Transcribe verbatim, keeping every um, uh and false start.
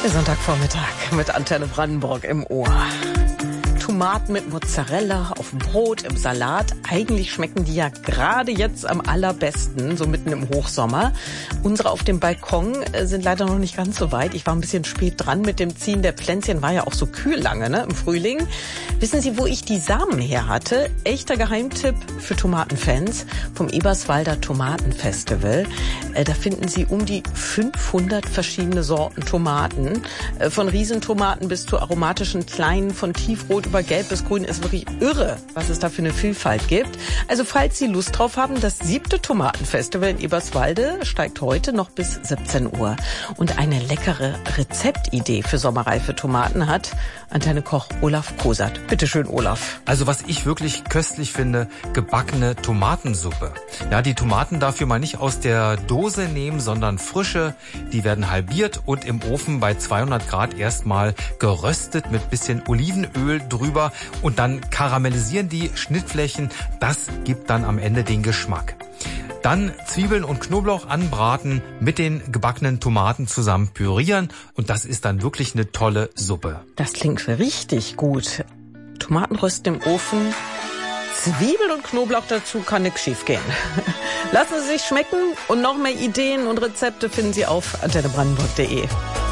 Der Sonntagvormittag mit Antenne Brandenburg im Ohr. Tomaten mit Mozzarella auf dem Brot, im Salat. Eigentlich schmecken die ja gerade jetzt am allerbesten, so mitten im Hochsommer. Unsere auf dem Balkon sind leider noch nicht ganz so weit. Ich war ein bisschen spät dran mit dem Ziehen der Pflänzchen. War ja auch so kühl lange, ne, im Frühling. Wissen Sie, wo ich die Samen her hatte? Echter Geheimtipp für Tomatenfans vom Eberswalder Tomatenfestival. Da finden Sie um die fünfhundert verschiedene Sorten Tomaten. Von Riesentomaten bis zu aromatischen kleinen, von tiefrot über gelb bis grün. Ist wirklich irre, was es da für eine Vielfalt gibt. Also falls Sie Lust drauf haben, das siebte Tomatenfestival in Eberswalde steigt heute noch bis siebzehn Uhr. Und eine leckere Rezeptidee für sommerreife Tomaten hat Antenne-Koch Olaf Kosat. Bitte schön, Olaf. Also was ich wirklich köstlich finde, gebackene Tomatensuppe. Ja, die Tomaten dafür mal nicht aus der Dose nehmen, sondern frische. Die werden halbiert und im Ofen bei zweihundert Grad erstmal geröstet mit bisschen Olivenöl drüber und dann karamellisieren die Schnittflächen. Das gibt dann am Ende den Geschmack. Dann Zwiebeln und Knoblauch anbraten, mit den gebackenen Tomaten zusammen pürieren und das ist dann wirklich eine tolle Suppe. Das klingt richtig gut. Tomatenrösten im Ofen, Zwiebel und Knoblauch dazu, kann nix schief gehen. Lassen Sie sich schmecken und noch mehr Ideen und Rezepte finden Sie auf antenne brandenburg punkt de.